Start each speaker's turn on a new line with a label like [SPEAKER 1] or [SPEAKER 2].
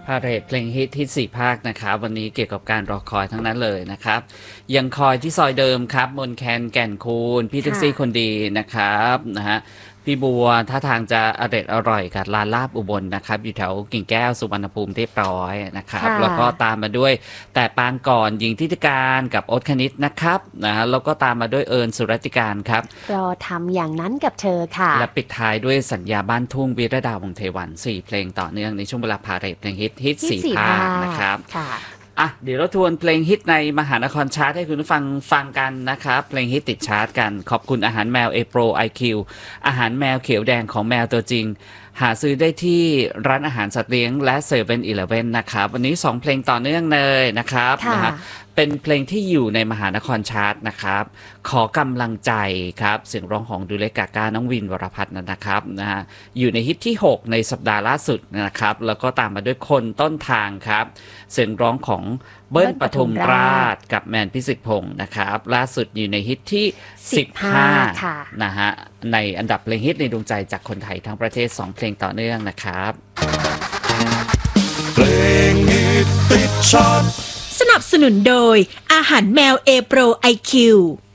[SPEAKER 1] าเรตเพลงฮิต4 ภาคนะครับวันนี้เกี่ยวกับการรอคอยทั้งนั้นเลยนะครับยังคอยที่ซอยเดิมครับมนแคนแก่นคูณพี่แท็กซี่คนดีนะครับนะฮะพี่บัวท่าทางจะอร่อยกับร้านลาบอุบลนะครับอยู่แถวกิ่งแก้วสุวรรณภูมิเรียบร้อยนะครับแล้วก็ตามมาด้วยแต่ปางก่อนหญิงทิติการกับโอ๊ตคณิตนะครับนะฮะแล้วก็ตามมาด้วยเอิญสุรติการครับ
[SPEAKER 2] รอทำอย่างนั้นกับเธอค่ะ
[SPEAKER 1] และปิดท้ายด้วยสัญญาบ้านทุ่งวิรดาวงศ์เทวัน4 เพลงต่อเนื่องในช่วงเวลาพาเรตเพลงฮิต4 ภาคนะครับเดี๋ยวเราทวนเพลงฮิตในมหานครชาร์ตให้คุณผู้ฟังกันนะครับเพลงฮิตติดชาร์ตกันขอบคุณอาหารแมว A-Pro IQ อาหารแมวเขียวแดงของแมวตัวจริงหาซื้อได้ที่ร้านอาหารสัตว์เลี้ยงและเซเว่นอีเลฟเว่นนะครับวันนี้2 เพลงต่อเนื่องเลยนะครับนะฮะเป็นเพลงที่อยู่ในมหานครชาร์ตนะครับขอกำลังใจครับเสียงร้องของดูเล็กกาก้าน้องวินวรพัฒน์นะครับนะฮะอยู่ในฮิตที่6ในสัปดาห์ล่าสุดนะครับแล้วก็ตามมาด้วยคนต้นทางครับเสียงร้องของเบิ้ลปทุมราชกับแมนพิสิทธิ์พงศ์นะครับล่าสุดอยู่ในฮิตที่15นะฮะในอันดับเพลงฮิตในดวงใจจากคนไทยทั้งประเทศ2 เพลงต่อเนื่องนะครับ
[SPEAKER 3] เพลงฮิตติดชาร์ต
[SPEAKER 4] สนับสนุนโดยอาหารแมว A-Pro IQ